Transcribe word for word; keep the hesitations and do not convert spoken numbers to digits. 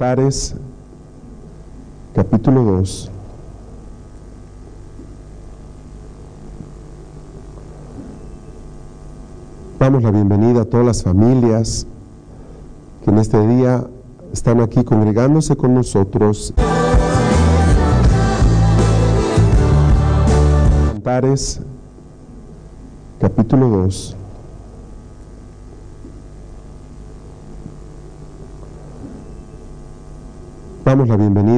Cantares, capítulo dos. Damos la bienvenida a todas las familias que en este día están aquí congregándose con nosotros. Cantares, capítulo dos. Damos la bienvenida